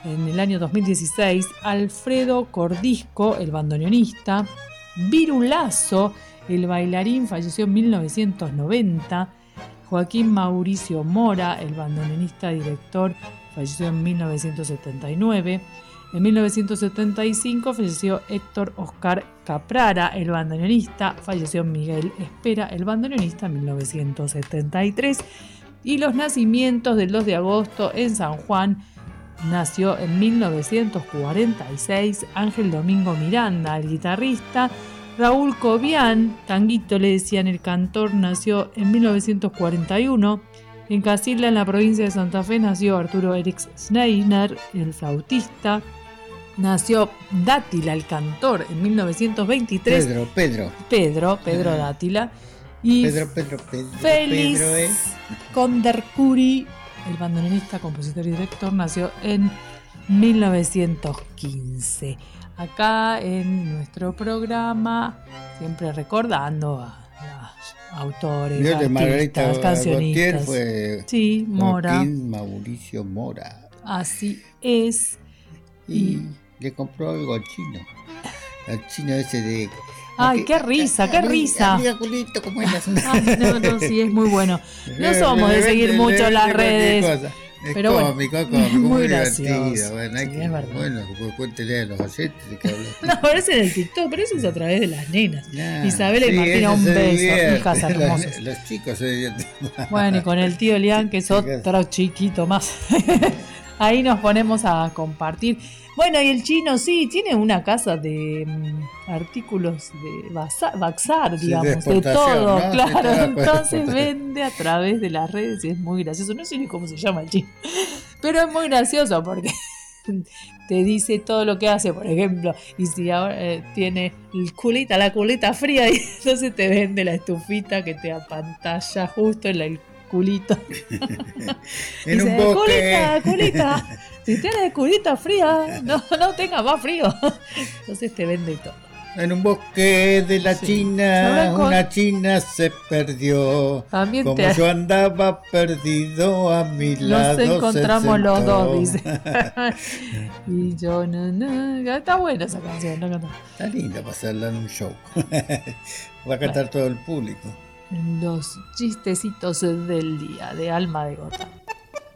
en el año 2016, Alfredo Cordisco, el bandoneonista, Virulazo, el bailarín, falleció en 1990, Joaquín Mauricio Mora, el bandoneonista director, falleció en 1979. En 1975 falleció Héctor Oscar Caprara, el bandoneonista, falleció Miguel Espera, el bandoneonista, en 1973. Y los nacimientos del 2 de agosto en San Juan, nació en 1946 Ángel Domingo Miranda, el guitarrista. Raúl Cobian, Tanguito le decían, el cantor, nació en 1941. En Casilda, en la provincia de Santa Fe, nació Arturo Erix Schneider, el flautista. Nació Dátila, el cantor, en 1923. Pedro Dátila. Y Pedro, Félix Condercuri, el bandoneonista, compositor y director, nació en 1915. Acá en nuestro programa, siempre recordando a autores, artistas, cancionistas. Fue sí, Mora. Joaquín Mauricio Mora. Así es. Y le compró algo al chino. Al chino ese de... Ay, qué risa, qué risa. Amiga culito, ¿cómo es? Ay, no, sí, es muy bueno. No somos de seguir mucho las redes. Es pero cómico, muy divertido. gracioso. Bueno, Sí, es verdad. Bueno, cuéntele a los oyentes de que hablas. No, pero ese es el TikTok, pero eso es a través de las nenas. Isabela y sí, Martina, un beso, hijas hermosas. Los chicos se divierten. Bueno, y con el tío Lian, que es otro chiquito más. Ahí nos ponemos a compartir. Bueno, y el chino sí, tiene una casa de artículos de bazar, digamos, de todo, ¿no? Claro. Entonces vende a través de las redes y es muy gracioso. No sé ni cómo se llama el chino, pero es muy gracioso porque te dice todo lo que hace, por ejemplo, y si ahora tiene la culita fría, y entonces te vende la estufita que te apantalla justo en el culito. En dice, un bosque. Culita, si tienes culita fría, no tenga más frío. Entonces te vende todo. En un bosque de la China, una china se perdió. También como yo andaba perdido, a mi lado nos encontramos los dos, dice. Y yo está buena esa canción, ¿no? Está linda para hacerla en un show. Va a cantar todo el público. Los chistecitos del día de Alma de Gota.